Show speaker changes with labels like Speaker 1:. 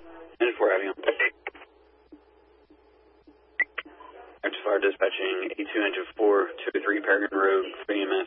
Speaker 1: Engine 4 having on. Active Fire dispatching A2 Engine 4, 203 Peregrine Road, for EMS.